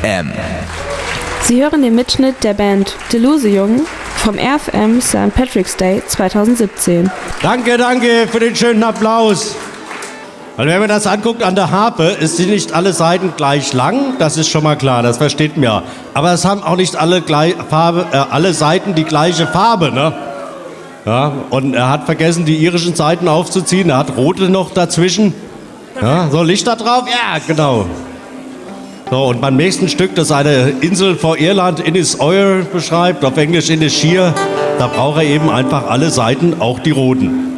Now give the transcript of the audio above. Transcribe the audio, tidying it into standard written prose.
RFM. Sie hören den Mitschnitt der Band Delusion vom RFM St. Patrick's Day 2017. Danke für den schönen Applaus. Weil wenn man das anguckt an der Harfe, ist sie nicht alle Seiten gleich lang, das ist schon mal klar, das versteht man ja. Aber es haben auch nicht alle Seiten die gleiche Farbe, ne? Ja, und er hat vergessen, die irischen Seiten aufzuziehen, er hat rote noch dazwischen. Ja, so Licht da drauf? Ja, genau. So, und beim nächsten Stück, das eine Insel vor Irland, Innisfree beschreibt, auf Englisch Inisheer, da braucht er eben einfach alle Seiten, auch die roten.